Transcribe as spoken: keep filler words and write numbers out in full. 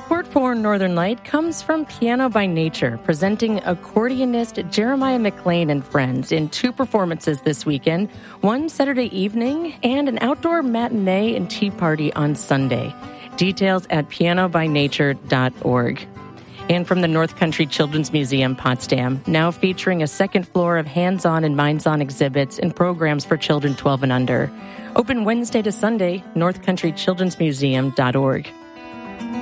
Support for Northern Light comes from Piano by Nature, presenting accordionist Jeremiah McLean and friends in two performances this weekend, one Saturday evening and an outdoor matinee and tea party on Sunday. Details at piano by nature dot org. And from the North Country Children's Museum, Potsdam, now featuring a second floor of hands-on and minds-on exhibits and programs for children twelve and under. Open Wednesday to Sunday, north country children's museum dot org.